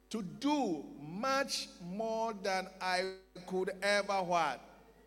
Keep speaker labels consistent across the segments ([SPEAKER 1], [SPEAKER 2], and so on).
[SPEAKER 1] to do much more than I could ever what?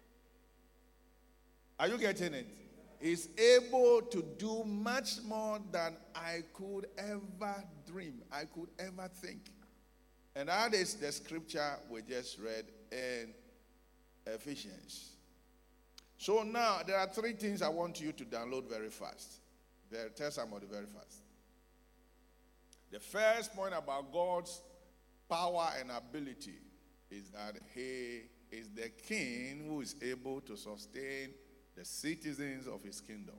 [SPEAKER 1] Are you getting it? Is able to do much more than I could ever dream, I could ever think. And that is the scripture we just read in Ephesians. So now, there are three things I want you to download very fast. Tell somebody very fast. The first point about God's power and ability is that he is the king who is able to sustain the citizens of his kingdom.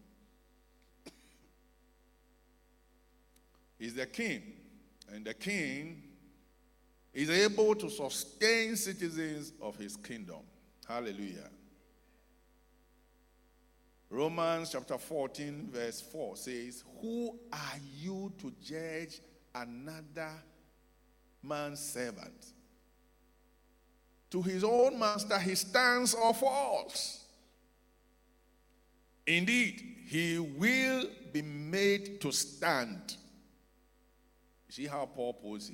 [SPEAKER 1] He's the king, and the king is able to sustain citizens of his kingdom. Hallelujah. Romans chapter 14 verse 4 says, who are you to judge another man's servant? To his own master he stands or falls. Indeed, he will be made to stand. You see how Paul poses?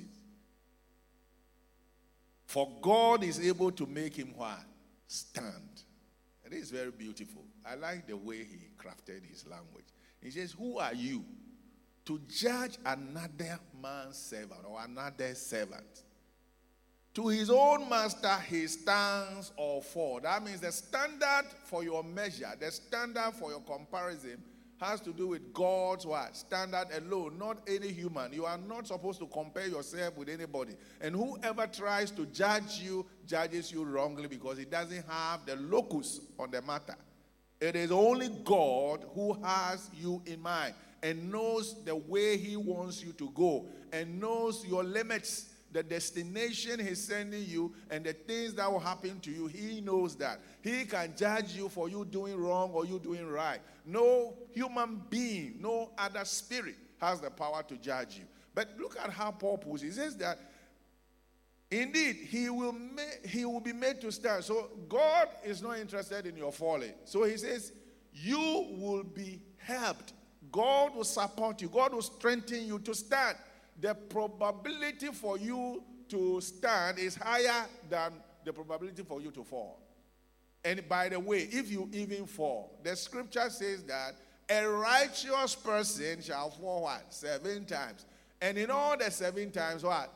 [SPEAKER 1] For God is able to make him what? Stand. It is very beautiful. I like the way he crafted his language. He says, who are you to judge another man's servant or another servant? To his own master he stands or falls. That means the standard for your measure, the standard for your comparison has to do with God's what? Standard alone, not any human. You are not supposed to compare yourself with anybody. And whoever tries to judge you, judges you wrongly because he doesn't have the locus on the matter. It is only God who has you in mind and knows the way he wants you to go and knows your limits, the destination he's sending you, and the things that will happen to you. He knows that. He can judge you for you doing wrong or you doing right. No human being, no other spirit has the power to judge you. But look at how Paul puts it. He says that indeed he will be made to stand. So God is not interested in your falling. So he says you will be helped. God will support you. God will strengthen you to stand. The probability for you to stand is higher than the probability for you to fall. And by the way, if you even fall, the scripture says that a righteous person shall fall what? 7 times. And in all the 7 times, what?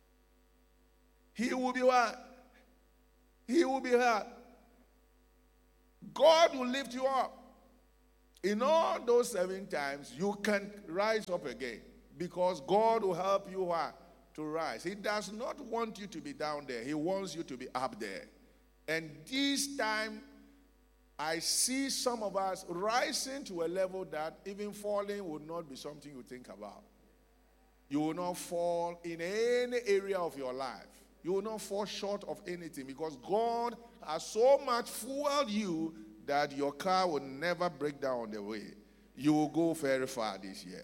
[SPEAKER 1] He will be what? He will be hurt. God will lift you up. In all those 7 times, you can rise up again. Because God will help you to rise. He does not want you to be down there. He wants you to be up there. And this time, I see some of us rising to a level that even falling would not be something you think about. You will not fall in any area of your life. You will not fall short of anything because God has so much fueled you that your car will never break down on the way. You will go very far this year.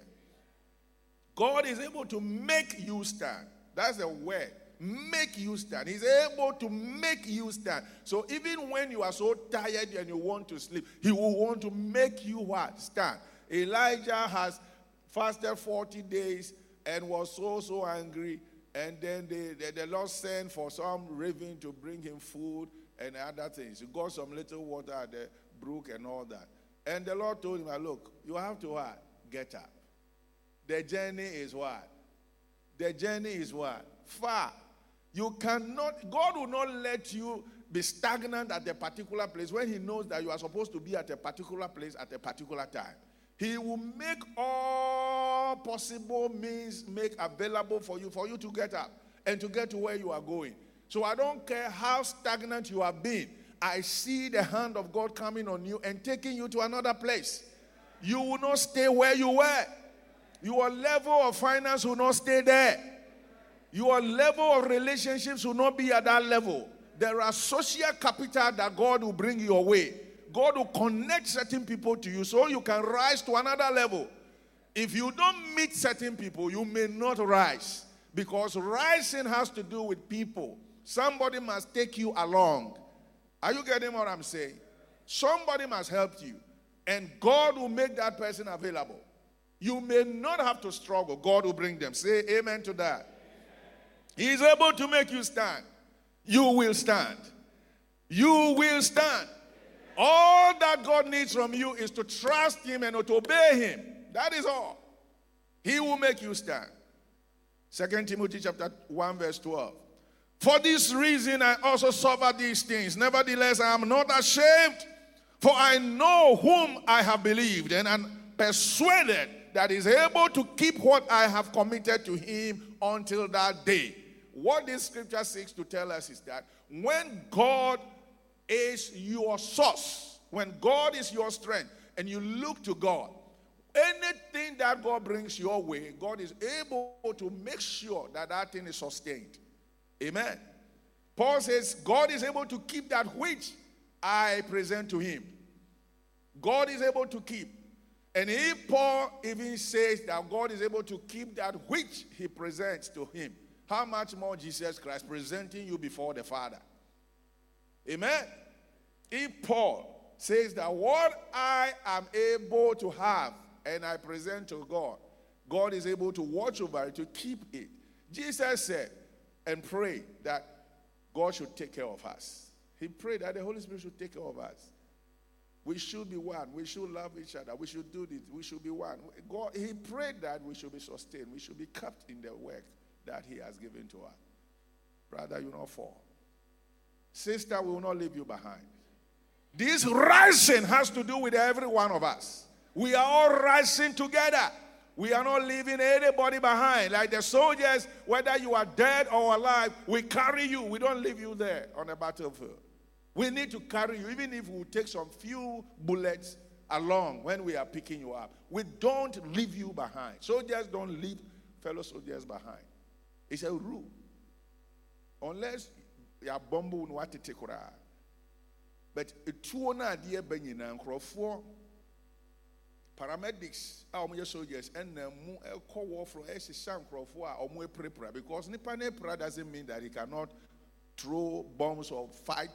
[SPEAKER 1] God is able to make you stand. That's the word. Make you stand. He's able to make you stand. So even when you are so tired and you want to sleep, he will want to make you what? Stand. Elijah has fasted 40 days and was so angry. And then the Lord sent for some raven to bring him food and other things. He got some little water at the brook and all that. And the Lord told him, look, you have to what? Get up. The journey is what? The journey is what? Far. You cannot, God will not let you be stagnant at a particular place when he knows that you are supposed to be at a particular place at a particular time. He will make all possible means make available for you to get up and to get to where you are going. So I don't care how stagnant you have been. I see the hand of God coming on you and taking you to another place. You will not stay where you were. Your level of finance will not stay there. Your level of relationships will not be at that level. There are social capital that God will bring your way. God will connect certain people to you so you can rise to another level. If you don't meet certain people, you may not rise. Because rising has to do with people. Somebody must take you along. Are you getting what I'm saying? Somebody must help you. And God will make that person available. You may not have to struggle. God will bring them. Say amen to that. He is able to make you stand. You will stand. You will stand. All that God needs from you is to trust him and to obey him. That is all. He will make you stand. 2 Timothy chapter 1 verse 12. For this reason I also suffer these things. Nevertheless, I am not ashamed, for I know whom I have believed, and am persuaded that he is able to keep what I have committed to him until that day. What this scripture seeks to tell us is that when God is your source, when God is your strength, and you look to God, anything that God brings your way, God is able to make sure that that thing is sustained. Amen. Paul says, God is able to keep that which I present to him. God is able to keep. And if Paul even says that God is able to keep that which he presents to him, how much more Jesus Christ presenting you before the Father? Amen. If Paul says that what I am able to have and I present to God, God is able to watch over it, to keep it. Jesus said and prayed that God should take care of us. He prayed that the Holy Spirit should take care of us. We should be one. We should love each other. We should do this. We should be one. God, he prayed that we should be sustained. We should be kept in the work that he has given to us. Brother, you will not fall. Sister, we will not leave you behind. This rising has to do with every one of us. We are all rising together. We are not leaving anybody behind. Like the soldiers, whether you are dead or alive, we carry you. We don't leave you there on the battlefield. We need to carry you, even if we take some few bullets along when we are picking you up. We don't leave you behind. Soldiers don't leave fellow soldiers behind. It's a rule. Unless you are bombu no what take. But two na dear Benina and Crawford. Paramedics, our soldiers, and a call war for a shank or more prepare because Nipanepra doesn't mean that he cannot throw bombs or fight,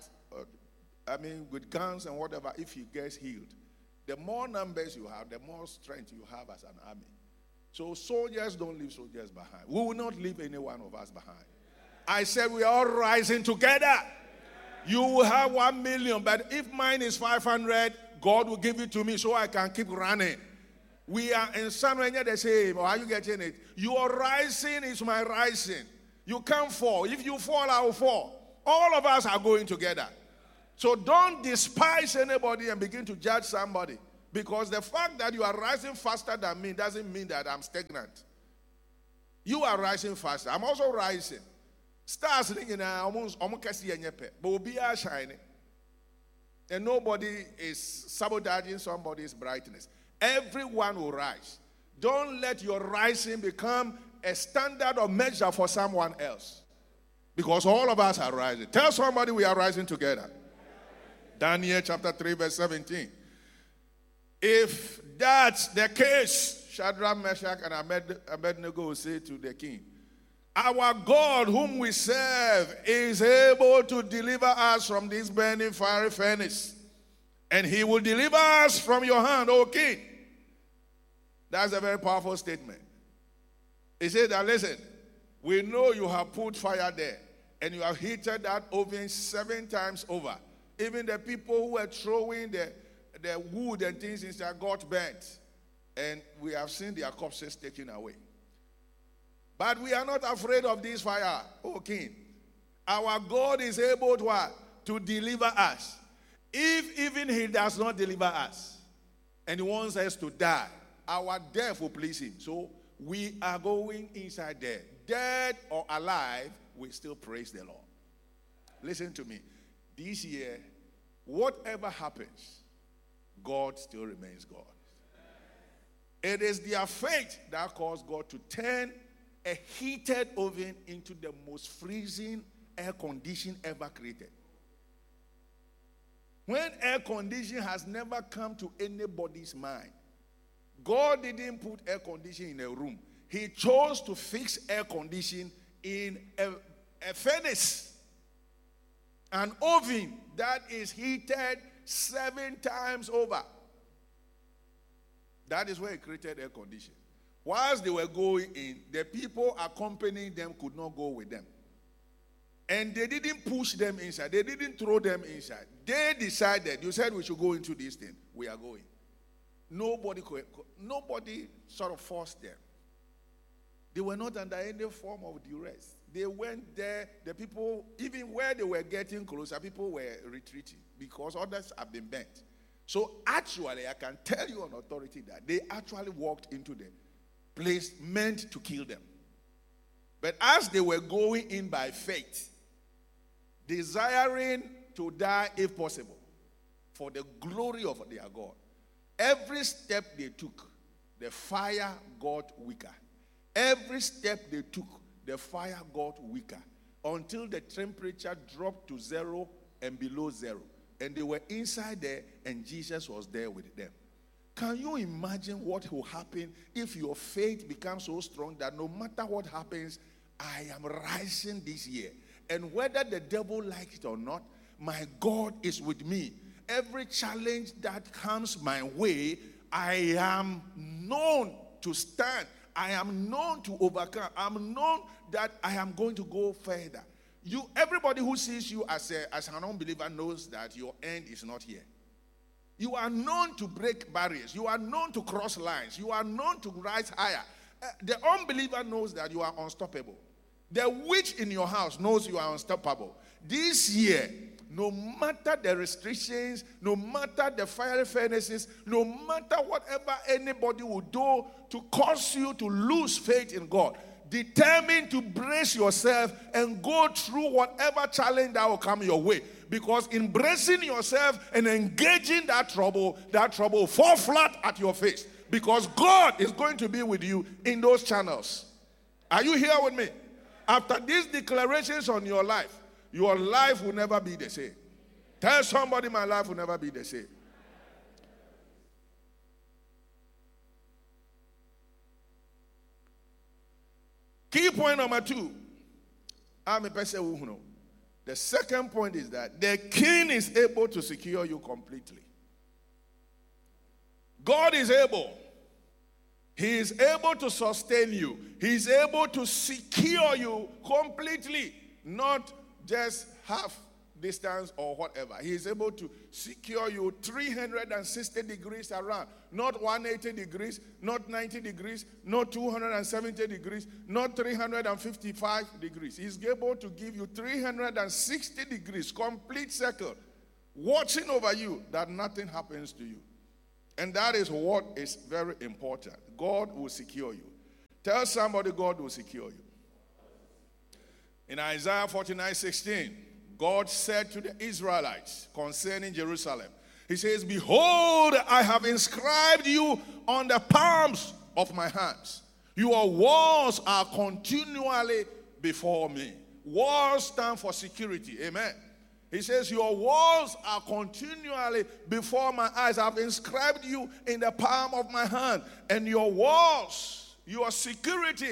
[SPEAKER 1] with guns and whatever if he gets healed. The more numbers you have, the more strength you have as an army. So soldiers don't leave soldiers behind. We will not leave any one of us behind. I said we are all rising together. You will have 1 million, but if mine is 500, God will give it to me so I can keep running. We are in somewhere the same. Or are you getting it? Your rising is my rising. You can't fall. If you fall, I will fall. All of us are going together. So don't despise anybody and begin to judge somebody. Because the fact that you are rising faster than me doesn't mean that I'm stagnant. You are rising faster. I'm also rising. Stars almost but we are shining. And nobody is sabotaging somebody's brightness. Everyone will rise. Don't let your rising become a standard or measure for someone else. Because all of us are rising. Tell somebody we are rising together. Daniel chapter 3 verse 17. If that's the case, Shadrach, Meshach, and Abednego will say to the king, our God whom we serve is able to deliver us from this burning fiery furnace. And he will deliver us from your hand, O king. That's a very powerful statement. He said that, listen, we know you have put fire there. And you have heated that oven 7 times over. Even the people who were throwing the wood and things inside got burnt. And we have seen their corpses taken away. But we are not afraid of this fire, O king. Our God is able to deliver us. If even he does not deliver us, and he wants us to die, our death will please him. So we are going inside there. Dead or alive, we still praise the Lord. Listen to me. This year, whatever happens, God still remains God. It is their faith that caused God to turn a heated oven into the most freezing air condition ever created. When air condition has never come to anybody's mind, God didn't put air condition in a room. He chose to fix air condition in a furnace, an oven that is heated 7 times over. That is where he created air condition. whilst they were going in, the people accompanying them could not go with them. And they didn't push them inside. They didn't throw them inside. They decided, you said we should go into this thing. We are going. Nobody sort of forced them. They were not under any form of duress. They went there. The people, even where they were getting closer, people were retreating because others have been bent. So actually, I can tell you on authority that they actually walked into the place meant to kill them. But as they were going in by faith, desiring to die if possible, for the glory of their God, every step they took, the fire got weaker. Every step they took, the fire got weaker until the temperature dropped to 0 and below 0. And they were inside there and Jesus was there with them. Can you imagine what will happen if your faith becomes so strong that no matter what happens, I am rising this year? And whether the devil likes it or not, my God is with me. Every challenge that comes my way, I am known to stand. I am known to overcome. I'm known that I am going to go further. Everybody who sees you as an unbeliever knows that your end is not here. You are known to break barriers. You are known to cross lines. You are known to rise higher. The unbeliever knows that you are unstoppable. The witch in your house knows you are unstoppable. This year, no matter the restrictions, no matter the fiery furnaces, no matter whatever anybody will do to cause you to lose faith in God, determined to brace yourself and go through whatever challenge that will come your way. Because in bracing yourself and engaging that trouble will fall flat at your face. Because God is going to be with you in those channels. Are you here with me? After these declarations on your life will never be the same. Tell somebody, my life will never be the same. Key point number 2. I'm a person who knows. The second point is that the king is able to secure you completely. God is able. He is able to sustain you. He is able to secure you completely, not just half distance or whatever. He is able to secure you 360 degrees around, not 180 degrees, not 90 degrees, not 270 degrees, not 355 degrees. He is able to give you 360 degrees, complete circle, watching over you that nothing happens to you. And that is what is very important. God will secure you. Tell somebody God will secure you. In Isaiah 49:16, God said to the Israelites concerning Jerusalem, He says, "Behold, I have inscribed you on the palms of my hands. Your walls are continually before me." Walls stand for security. Amen. He says, "Your walls are continually before my eyes. I've inscribed you in the palm of my hand. And your walls, your security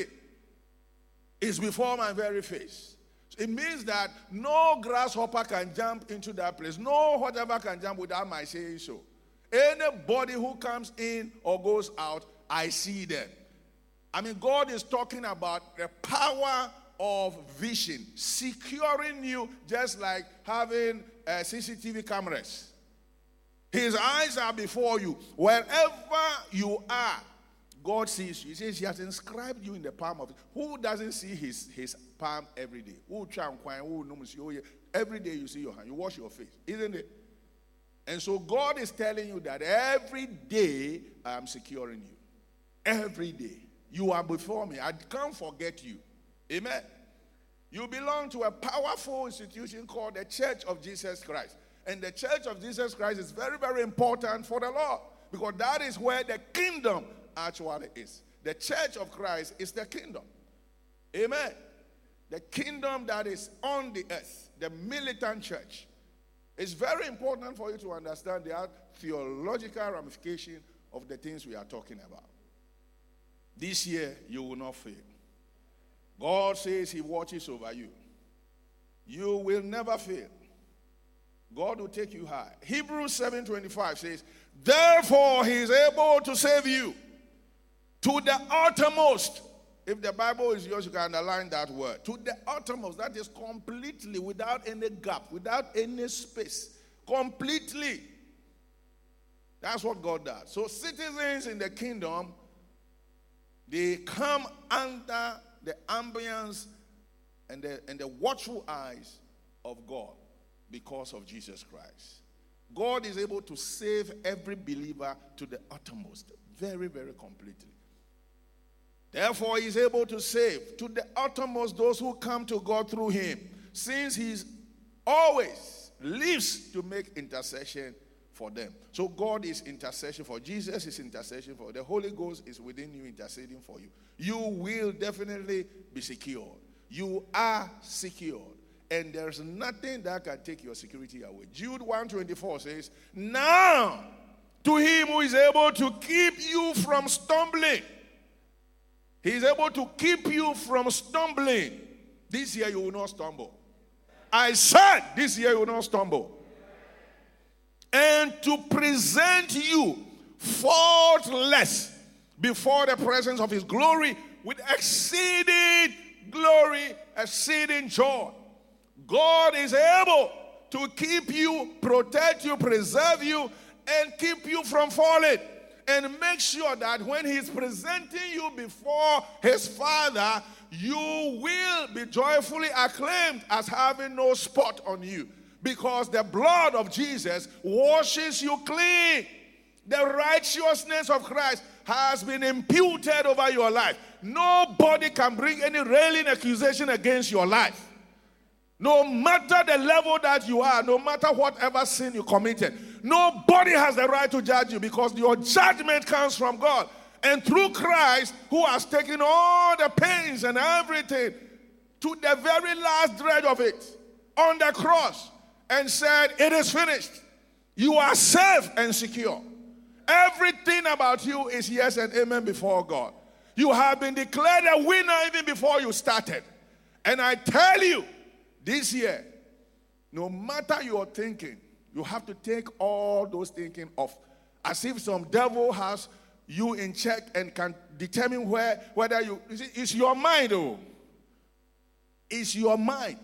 [SPEAKER 1] is before my very face." It means that no grasshopper can jump into that place. No whatever can jump without my saying so. Anybody who comes in or goes out, I see them. I mean, God is talking about the power of vision, securing you just like having CCTV cameras. His eyes are before you. Wherever you are, God sees you. He says He has inscribed you in the palm of it. Who doesn't see his palm every day? Every day you see your hand. You wash your face, isn't it? And so God is telling you that every day I am securing you. Every day. You are before me. I can't forget you. Amen. You belong to a powerful institution called the Church of Jesus Christ. And the Church of Jesus Christ is very, very important for the Lord. Because that is where the kingdom actually is. The Church of Christ is the kingdom. Amen. The kingdom that is on the earth, the militant church. It's very important for you to understand the theological ramification of the things we are talking about. This year, you will not fail. God says He watches over you. You will never fail. God will take you high. Hebrews 7:25 says, "Therefore He is able to save you To the uttermost. If the Bible is yours, you can underline that word. To the uttermost. That is completely, without any gap, without any space. Completely. That's what God does. So citizens in the kingdom, they come under the ambience and the watchful eyes of God because of Jesus Christ. God is able to save every believer to the uttermost, very, very completely. Therefore, he is able to save to the uttermost those who come to God through him, since he always lives to make intercession for them. So God is intercession for. Jesus is intercession for. The Holy Ghost is within you interceding for you. You will definitely be secured. You are secured. And there's nothing that can take your security away. Jude 1:24 says, now to him who is able to keep you from stumbling. He is able to keep you from stumbling. This year you will not stumble. I said this year you will not stumble. And to present you faultless before the presence of his glory with exceeding glory, exceeding joy. God is able to keep you, protect you, preserve you, and keep you from falling. And make sure that when he's presenting you before his Father, you will be joyfully acclaimed as having no spot on you. Because the blood of Jesus washes you clean. The righteousness of Christ has been imputed over your life. Nobody can bring any railing accusation against your life. No matter the level that you are, no matter whatever sin you committed, nobody has the right to judge you, because your judgment comes from God. And through Christ, who has taken all the pains and everything to the very last dread of it on the cross, and said, it is finished. You are safe and secure. Everything about you is yes and amen before God. You have been declared a winner even before you started. And I tell you, this year, no matter your thinking, you have to take all those thinking off. As if some devil has you in check and can determine whether you see, it's your mind, oh. It's your mind.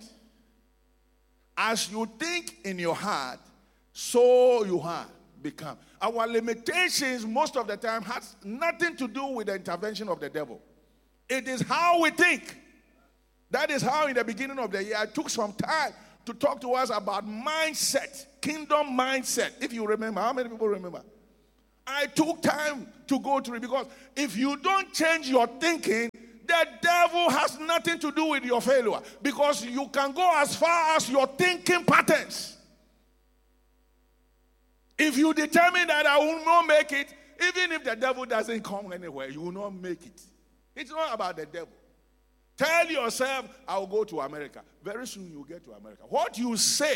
[SPEAKER 1] As you think in your heart, so you are become. Our limitations most of the time has nothing to do with the intervention of the devil. It is how we think. That is how in the beginning of the year I took some time to talk to us about mindset, kingdom mindset. If you remember, how many people remember? I took time to go through it, because if you don't change your thinking, the devil has nothing to do with your failure, because you can go as far as your thinking patterns. If you determine that I will not make it, even if the devil doesn't come anywhere, you will not make it. It's not about the devil. Tell yourself, I will go to America. Very soon you will get to America. What you say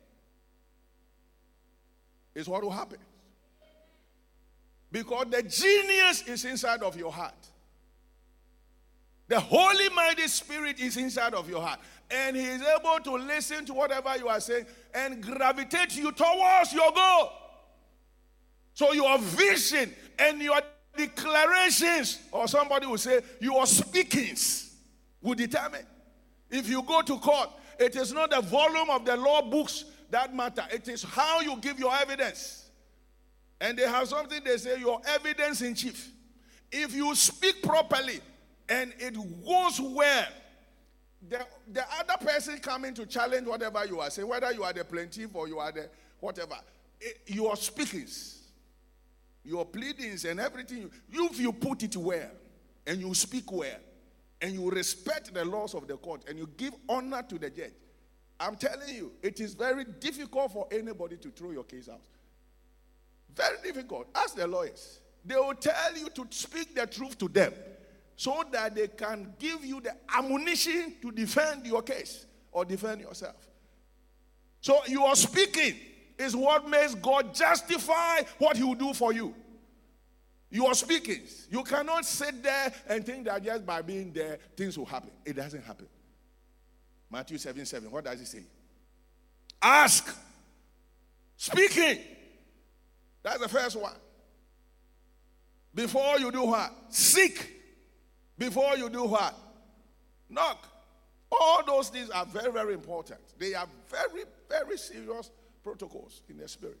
[SPEAKER 1] is what will happen. Because the genius is inside of your heart. The Holy Minded Spirit is inside of your heart. And he is able to listen to whatever you are saying and gravitate you towards your goal. So your vision and your declarations, or somebody will say your speakings, will determine. If you go to court, it is not the volume of the law books that matter. It is how you give your evidence. And they have something they say, your evidence in chief. If you speak properly and it goes well, the other person coming to challenge whatever you are saying, whether you are the plaintiff or you are the whatever, your speakings, your pleadings and everything, if you put it well and you speak well and you respect the laws of the court and you give honor to the judge, I'm telling you, it is very difficult for anybody to throw your case out. Very difficult. Ask the lawyers. They will tell you to speak the truth to them so that they can give you the ammunition to defend your case or defend yourself. So your speaking is what makes God justify what he will do for you. Your speakings. You cannot sit there and think that just by being there, things will happen. It doesn't happen. Matthew 7:7. What does it say? Ask. Speaking. That's the first one. Before you do what? Seek. Before you do what? Knock. All those things are very, very important. They are very, very serious protocols in the spirit.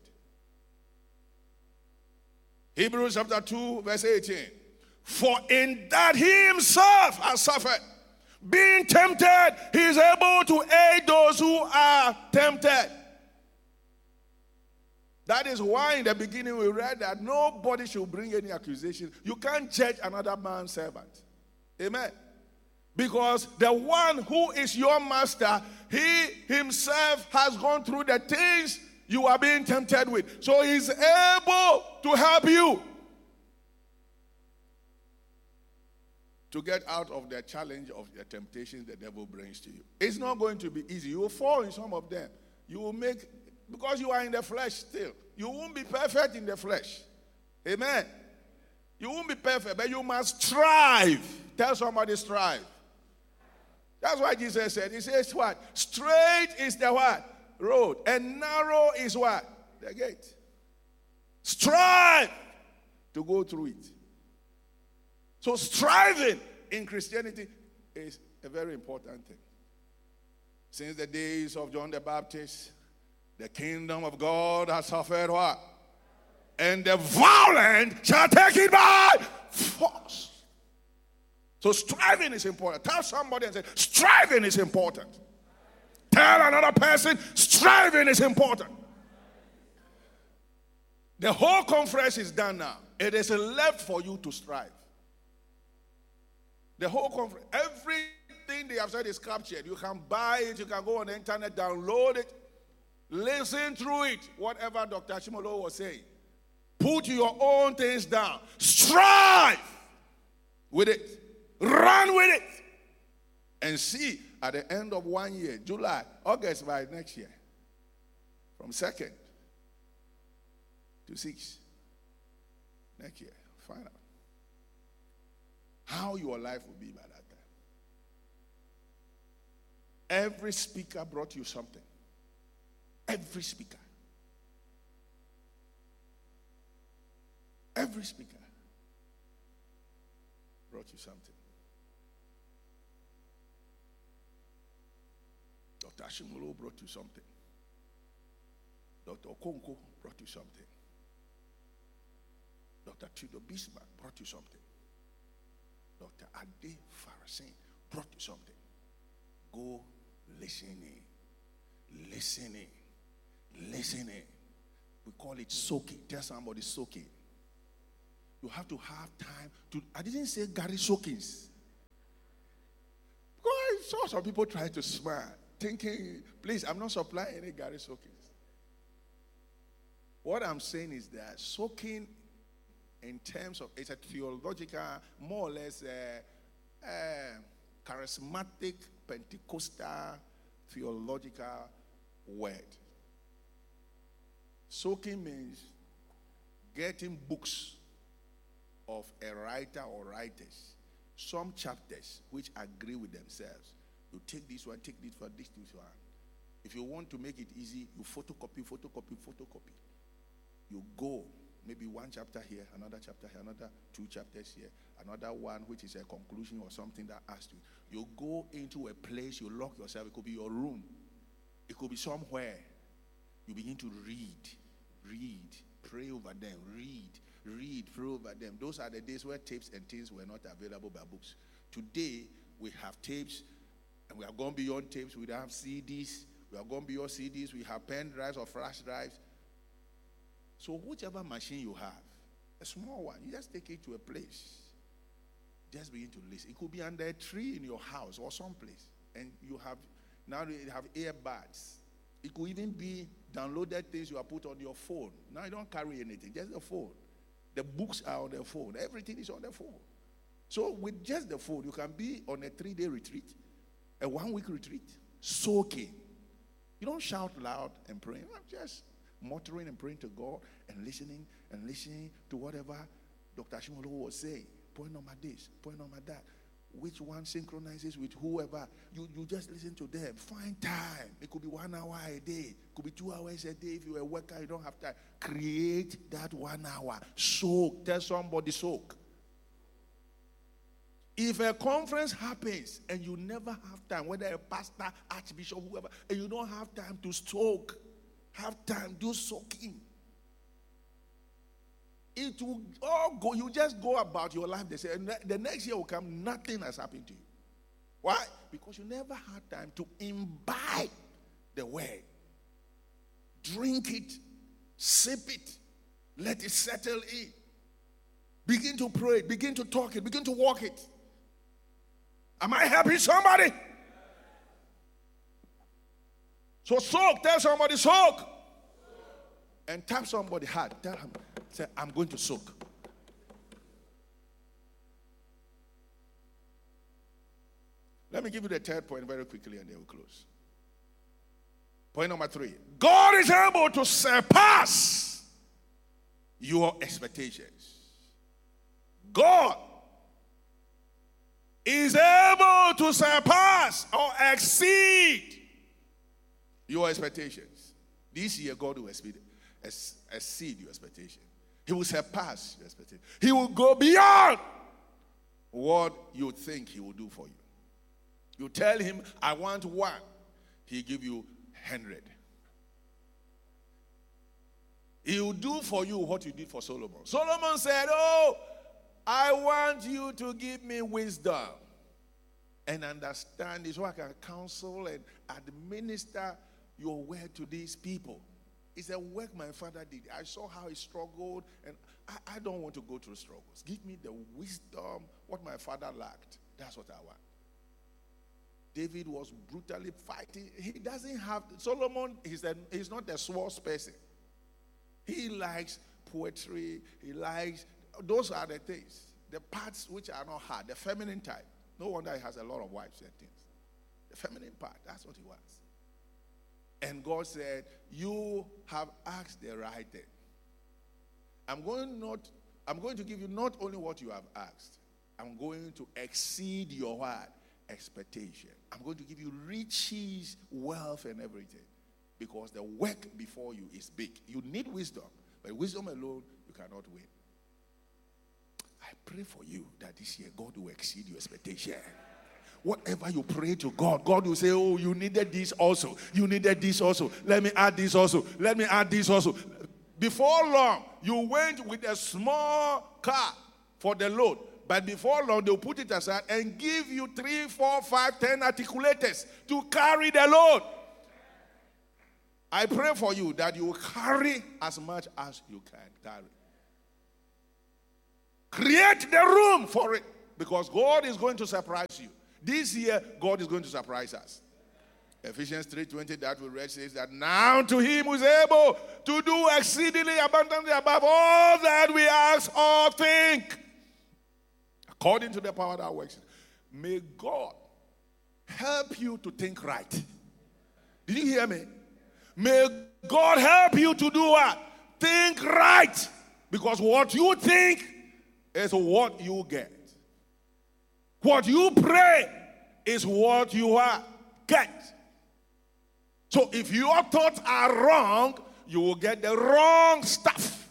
[SPEAKER 1] Hebrews chapter 2, verse 18. For in that he himself has suffered, being tempted, he is able to aid those who are tempted. That is why in the beginning we read that nobody should bring any accusation. You can't judge another man's servant. Amen. Because the one who is your master, he himself has gone through the things you are being tempted with. So he's able to help you to get out of the challenge of the temptations the devil brings to you. It's not going to be easy. You will fall in some of them. You will make, because you are in the flesh still. You won't be perfect in the flesh. Amen. You won't be perfect, but you must strive. Tell somebody strive. That's why Jesus said, he says what? Straight is the what? Road. And narrow is what? The gate. Strive to go through it. So striving in Christianity is a very important thing. Since the days of John the Baptist, the kingdom of God has suffered what? And the violent shall take it by force. So striving is important. Tell somebody and say, striving is important. Tell another person, striving is important. The whole conference is done now. It is left for you to strive. The whole conference, everything they have said is captured. You can buy it, you can go on the internet, download it, listen through it, whatever Dr. Ashimolo was saying. Put your own things down. Strive with it. Run with it. And see, at the end of 1 year, July, August by next year, from 2nd to 6th, next year, find out how your life will be by that time. Every speaker brought you something. Every speaker. Every speaker brought you something. Dr. Ashimolo brought you something. Dr. Okonko brought you something. Dr. Tudor Bismarck brought you something. Dr. Ade Farasin brought you something. Go listening. Listening. Listening. We call it soaking. Tell somebody soaking. You have to have time to. I didn't say Gary Soakings. Because I saw some people try to smile, thinking, please, I'm not supplying any Gary Soakings. What I'm saying is that soaking, in terms of, it's a theological, more or less charismatic, Pentecostal, theological word. Soaking means getting books of a writer or writers, some chapters which agree with themselves. You take this one, take this one, this one. If you want to make it easy, you photocopy. You go, maybe one chapter here, another chapter here, another 2 chapters here, another one which is a conclusion or something that asks you. You go into a place, you lock yourself. It could be your room. It could be somewhere. You begin to read, pray over them, read, pray over them. Those are the days where tapes and things were not available by books. Today, we have tapes, and we are going beyond tapes. We don't have CDs. We are going beyond CDs. We have pen drives or flash drives. So whichever machine you have, a small one, you just take it to a place. Just begin to listen. It could be under a tree in your house or someplace. And you have earbuds. It could even be downloaded things you have put on your phone. Now you don't carry anything, just the phone. The books are on the phone. Everything is on the phone. So with just the phone, you can be on a 3-day retreat, a 1-week retreat, soaking. You don't shout loud and praying. Just muttering and praying to God and listening to whatever Dr. Ashimolo was saying. Point on my this, point on my that. which one synchronizes with whoever. You just listen to them. Find time. It could be 1 hour a day. It could be 2 hours a day. If you're a worker, you don't have time. Create that 1 hour. Soak. Tell somebody soak. If a conference happens and you never have time, whether a pastor, archbishop, whoever, and you don't have time to soak, have time, do soaking. It will all go. You just go about your life. They say the next year will come, nothing has happened to you. Why? Because you never had time to imbibe the word. Drink it, sip it, let it settle in. Begin to pray, begin to talk it, begin to walk it. Am I helping somebody? So soak. Tell somebody soak. And tap somebody hard. Tell him, say, I'm going to soak. Let me give you the third point very quickly and then we'll close. Point number 3. God is able to surpass your expectations. God is able to surpass or exceed your expectations. This year, God will exceed your expectation. He will surpass your expectation. He will go beyond what you think he will do for you. You tell him, I want 1. He give you 100. He will do for you what you did for Solomon. Solomon said, oh, I want you to give me wisdom and understanding so I can counsel and administer your word to these people. It's a work my father did. I saw how he struggled, and I don't want to go through struggles. Give me the wisdom, what my father lacked. That's what I want. David was brutally fighting. He doesn't have, Solomon, he's not a swords person. He likes poetry. He likes, those are the things. The parts which are not hard, the feminine type. No wonder he has a lot of wives and things. The feminine part, that's what he wants. And God said, you have asked the right thing. I'm going to give you not only what you have asked, I'm going to exceed your what? Expectation. I'm going to give you riches, wealth, and everything. Because the work before you is big. You need wisdom. But wisdom alone, you cannot win. I pray for you that this year God will exceed your expectation. Whatever you pray to God, God will say, oh, you needed this also. You needed this also. Let me add this also. Let me add this also. Before long, you went with a small car for the load. But before long, they'll put it aside and give you 3, 4, 5, 10 articulators to carry the load. I pray for you that you will carry as much as you can carry. Create the room for it, because God is going to surprise you. This year, God is going to surprise us. Ephesians 3:20 that we read says that now to him who is able to do exceedingly abundantly above all that we ask or think, according to the power that works. May God help you to think right. Did you hear me? May God help you to do what? Think right. Because what you think is what you get. What you pray is what you get. So if your thoughts are wrong, you will get the wrong stuff.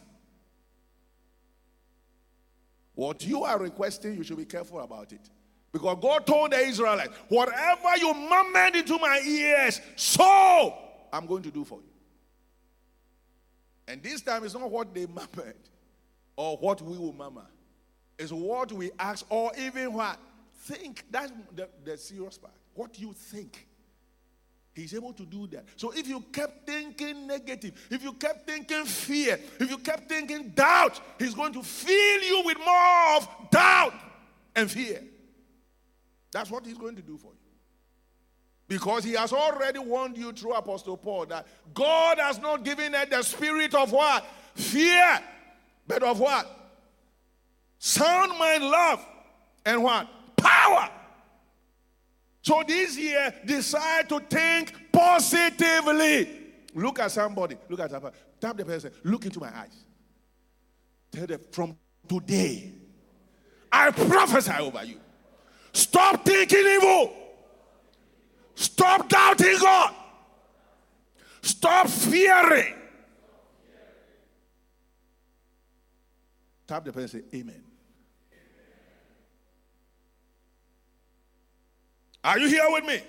[SPEAKER 1] What you are requesting, you should be careful about it. Because God told the Israelites, whatever you murmured into my ears, so I'm going to do for you. And this time it's not what they murmured or what we will murmur. It's what we ask or even what think. That's the serious part. What you think. He's able to do that. So if you kept thinking negative, if you kept thinking fear, if you kept thinking doubt, he's going to fill you with more of doubt and fear. That's what he's going to do for you. Because he has already warned you through Apostle Paul that God has not given us the spirit of what? Fear. But of what? Sound mind, love, and what? Power. So this year, decide to think positively. Look at somebody. Look at somebody. Tap the person. Look into my eyes. Tell them, from today, I prophesy over you. Stop thinking evil. Stop doubting God. Stop fearing. Tap the person and say, amen. Are you here with me?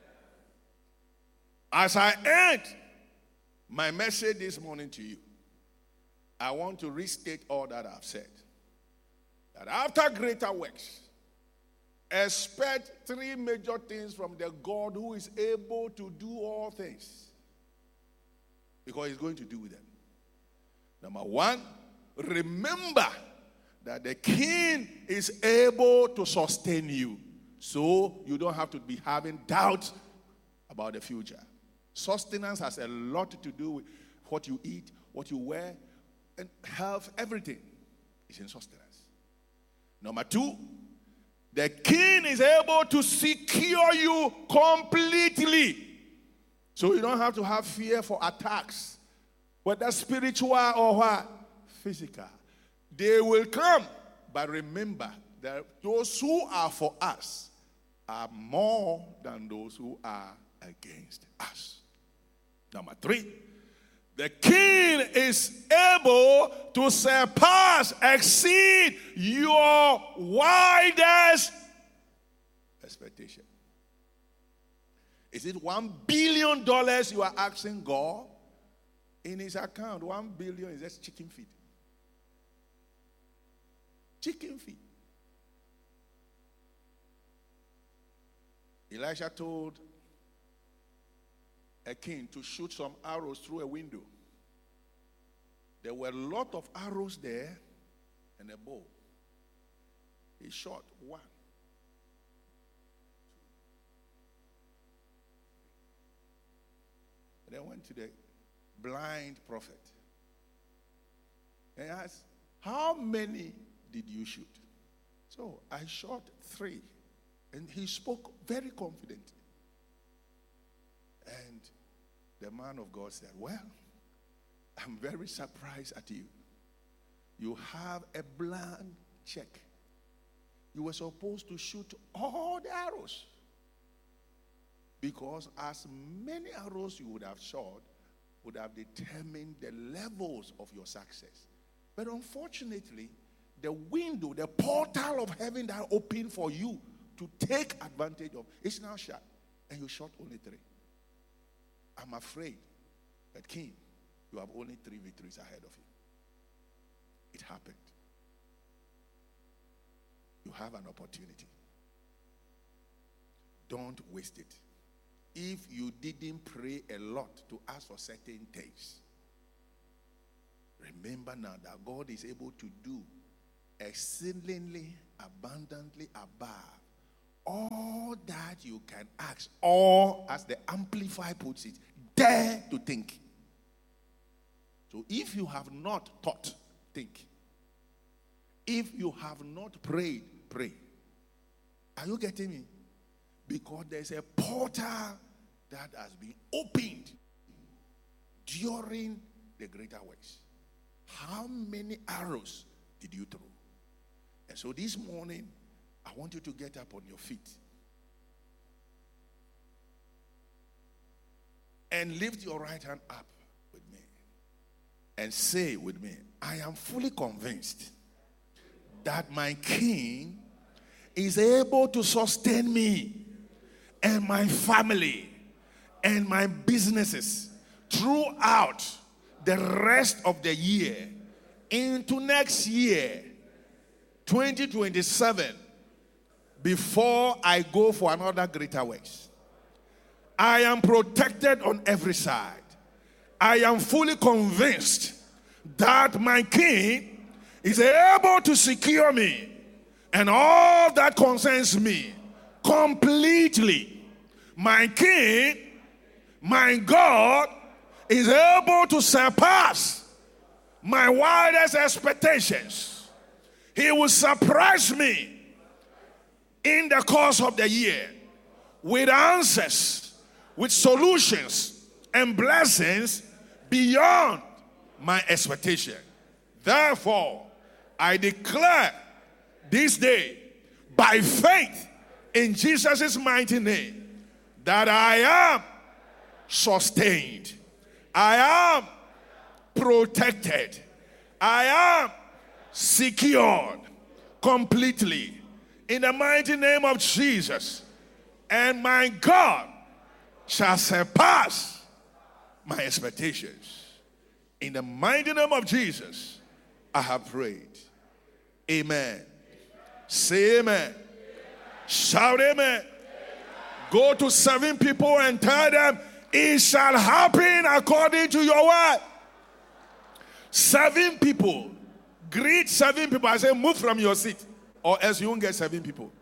[SPEAKER 1] As I end my message this morning to you, I want to restate all that I've said. That after greater works, expect three major things from the God who is able to do all things. Because he's going to do them. Number one, remember that the King is able to sustain you. So you don't have to be having doubts about the future. Sustenance has a lot to do with what you eat, what you wear, and health, everything is in sustenance. Number two, the King is able to secure you completely. So you don't have to have fear for attacks, whether spiritual or what? Physical. They will come, but remember that those who are for us are more than those who are against us. Number three, the King is able to surpass, exceed your wildest expectation. Is it $1 billion you are asking God? In his account, 1 billion is just chicken feed. Chicken feed. Elisha told a king to shoot some arrows through a window. There were a lot of arrows there and a bow. He shot one. And then went to the blind prophet and asked, how many did you shoot? So I shot 3. And he spoke very confidently. And the man of God said, well, I'm very surprised at you. You have a blank check. You were supposed to shoot all the arrows. Because as many arrows you would have shot would have determined the levels of your success. But unfortunately, the window, the portal of heaven that opened for you to take advantage of, it's now shut. And you shot only 3. I'm afraid that, King, you have only 3 victories ahead of you. It happened. You have an opportunity. Don't waste it. If you didn't pray a lot to ask for certain things, remember now that God is able to do exceedingly abundantly above all that you can ask, or as the Amplified puts it, dare to think. So if you have not thought, think. If you have not prayed, pray. Are you getting me? Because there's a portal that has been opened during the greater works. How many arrows did you throw? And so this morning, I want you to get up on your feet and lift your right hand up with me and say with me, I am fully convinced that my King is able to sustain me and my family and my businesses throughout the rest of the year into next year, 2027, before I go for another greater works. I am protected on every side. I am fully convinced that my King is able to secure me and all that concerns me completely. My King, my God, is able to surpass my wildest expectations. He will surprise me in the course of the year with answers, with solutions and blessings beyond my expectation. Therefore, I declare this day by faith in Jesus' mighty name, that I am sustained. I am protected. I am secured completely in the mighty name of Jesus. And my God shall surpass my expectations. In the mighty name of Jesus, I have prayed. Amen. Say amen. Shout amen. Go to 7 people and tell them, it shall happen according to your word. 7 people. Greet 7 people. I say, move from your seat, or else you won't get 7 people.